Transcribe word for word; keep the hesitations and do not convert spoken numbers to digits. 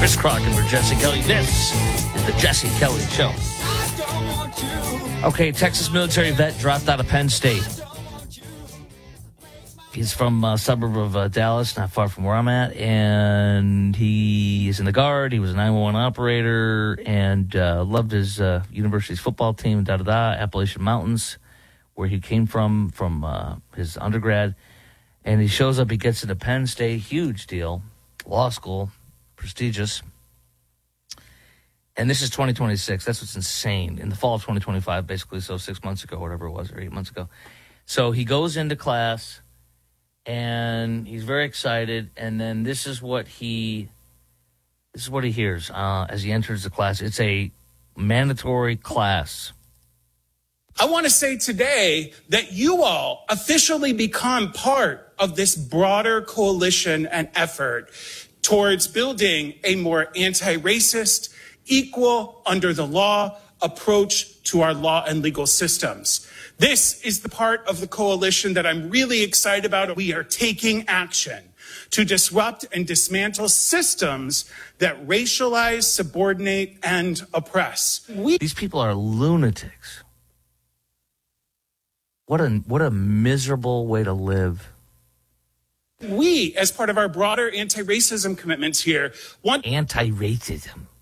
Chris Crock and for Jesse Kelly. This is the Jesse Kelly Show. Okay, Texas military vet dropped out of Penn State. He's from a suburb of uh, Dallas, not far from where I'm at, and he is in the Guard. He was a nine one one operator and uh, loved his uh, university's football team, da-da-da, Appalachian Mountains, where he came from, from uh, his undergrad. And he shows up, he gets into Penn State, huge deal, law school, prestigious. And this is twenty twenty-six. That's what's insane. In the fall of twenty twenty-five, basically, so six months ago, whatever it was, or eight months ago. So he goes into class, and he's very excited. And then this is what he, this is what he hears uh, as he enters the class. It's a mandatory class. I want to say today that you all officially become part of this broader coalition and effort towards building a more anti-racist, equal, under the law approach to our law and legal systems. This is the part of the coalition that I'm really excited about. We are taking action to disrupt and dismantle systems that racialize, subordinate, and oppress. We- These people are lunatics. What a what a miserable way to live. We, as part of our broader anti-racism commitments here, want Anti-racism.